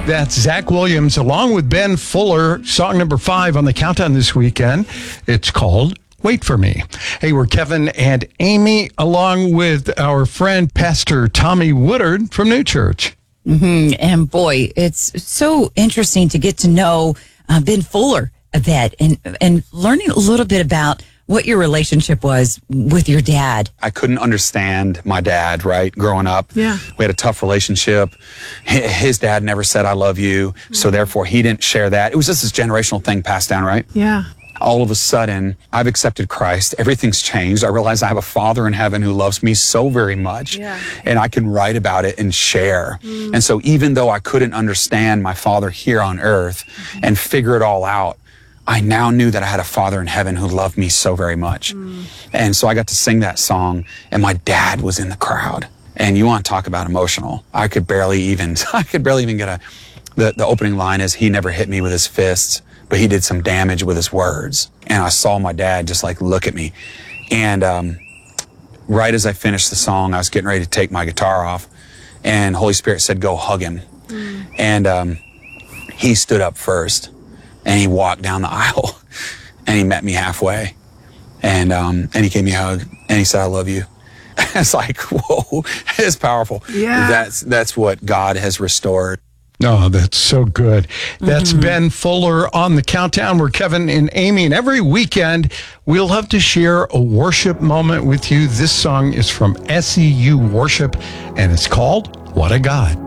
That's Zach Williams along with Ben Fuller, song number 5 on the countdown this weekend. It's called Wait for Me. Hey, we're Kevin and Amy along with our friend Pastor Tommy Woodard from New Church. And boy, it's so interesting to get to know Ben Fuller a bit and learning a little bit about what your relationship was with your dad. I couldn't understand my dad, right, growing up. Yeah. We had a tough relationship. His dad never said, I love you. So therefore, he didn't share that. It was just this generational thing passed down, right? Yeah. All of a sudden, I've accepted Christ. Everything's changed. I realize I have a Father in heaven who loves me so very much. Yeah. And I can write about it and share. And so even though I couldn't understand my Father here on earth and figure it all out, I now knew that I had a Father in heaven who loved me so very much. And so I got to sing that song, and my dad was in the crowd. And you want to talk about emotional. I could barely even get the opening line is, he never hit me with his fists, but he did some damage with his words. And I saw my dad just like look at me. And right as I finished the song, I was getting ready to take my guitar off, and Holy Spirit said, go hug him. And he stood up first. And he walked down the aisle, and he met me halfway, and he gave me a hug, and he said, "I love you." It's like, whoa, it's powerful. Yeah. That's what God has restored. Oh, that's so good. That's Ben Fuller on the countdown. We're Kevin and Amy, and every weekend we'll have to share a worship moment with you. This song is from SEU Worship, and it's called What a God.